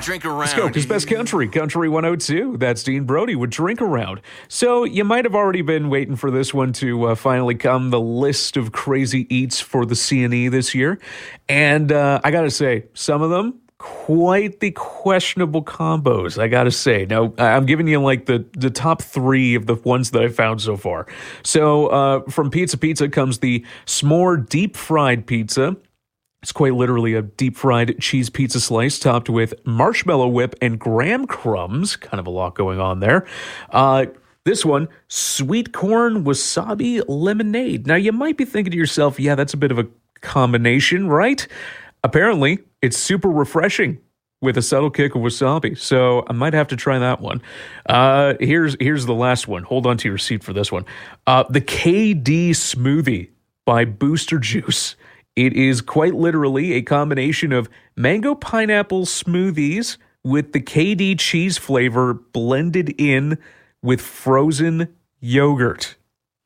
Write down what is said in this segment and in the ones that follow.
Drink Around. Muskoka's Best Country, Country 102. That's Dean Brody with Drink Around. So you might have already been waiting for this one to finally come, the list of crazy eats for the CNE this year. And I got to say, some of them, quite the questionable combos, I got to say. Now, I'm giving you like the top three of the ones that I found so far. So from Pizza Pizza comes the S'more Deep Fried Pizza. It's quite literally a deep-fried cheese pizza slice topped with marshmallow whip and graham crumbs. Kind of a lot going on there. This one, sweet corn wasabi lemonade. Now, you might be thinking to yourself, yeah, that's a bit of a combination, right? Apparently, it's super refreshing with a subtle kick of wasabi. So I might have to try that one. Here's the last one. Hold on to your seat for this one. The KD Smoothie by Booster Juice. It is quite literally a combination of mango pineapple smoothies with the KD cheese flavor blended in with frozen yogurt.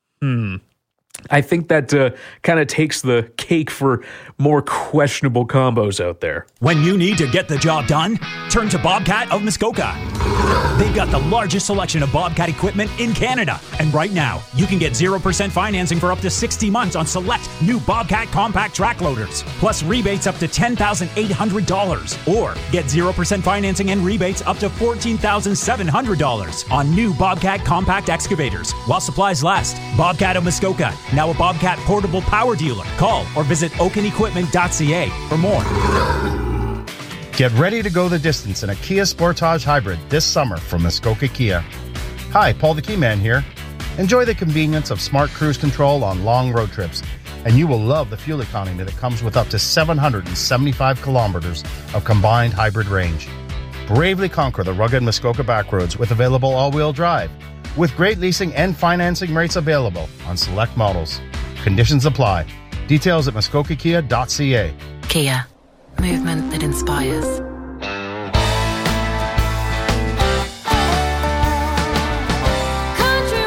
I think that kind of takes the cake for more questionable combos out there. When you need to get the job done, turn to Bobcat of Muskoka. They've got the largest selection of Bobcat equipment in Canada. And right now, you can get 0% financing for up to 60 months on select new Bobcat compact track loaders, plus rebates up to $10,800. Or get 0% financing and rebates up to $14,700 on new Bobcat compact excavators while supplies last. Bobcat of Muskoka, now a Bobcat portable power dealer. Call or visit oakenequipment.ca for more. Get ready to go the distance in a Kia Sportage Hybrid this summer from Muskoka Kia. Hi, Paul the Keyman here. Enjoy the convenience of smart cruise control on long road trips, and you will love the fuel economy that comes with up to 775 kilometers of combined hybrid range. Bravely conquer the rugged Muskoka backroads with available all-wheel drive, with great leasing and financing rates available on select models. Conditions apply. Details at muskokakia.ca. Kia. Movement that inspires. Country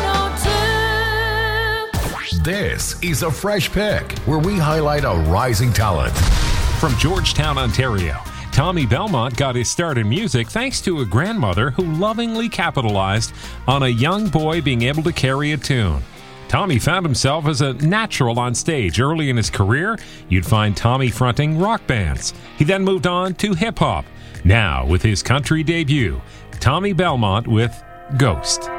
102. This is a Fresh Pick, where we highlight a rising talent. From Georgetown, Ontario, Tommy Belmont got his start in music thanks to a grandmother who lovingly capitalized on a young boy being able to carry a tune. Tommy found himself as a natural on stage. Early in his career, you'd find Tommy fronting rock bands. He then moved on to hip-hop. Now, with his country debut, Tommy Belmont with Ghost.